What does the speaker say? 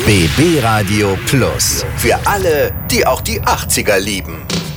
BB Radio Plus. Für alle, die auch die 80er lieben.